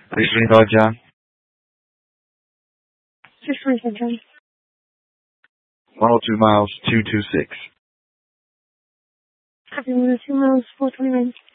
Please ring out, John. 627, John. 102 miles, 226. Copy, 102 miles, 429.